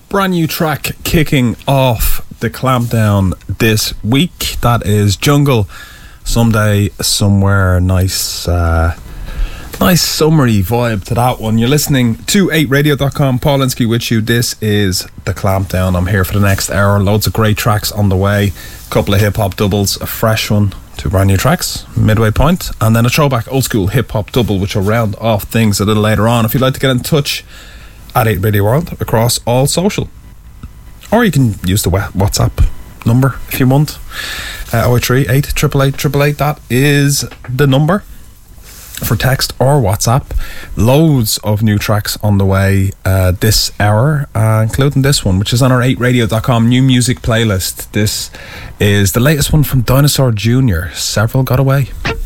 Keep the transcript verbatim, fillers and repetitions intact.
brand new track kicking off the clampdown this week. That is Jungle, Someday, Somewhere. Nice, uh, nice summery vibe to that one. You're listening to eight radio dot com. Paul Linsky with you. This is the clampdown. I'm here for the next hour. Loads of great tracks on the way. A couple of hip hop doubles, a fresh one, two brand new tracks, midway point, and then a throwback old school hip hop double, which will round off things a little later on. If you'd like to get in touch, at eight Radio World across all social, or you can use the WhatsApp number if you want. uh, oh eight three eight eight eight eight eight eight. That is the number for text or WhatsApp. Loads of new tracks on the way uh, this hour, uh, including this one, which is on our eight radio dot com new music playlist. This is the latest one from Dinosaur Junior. Several Got Away.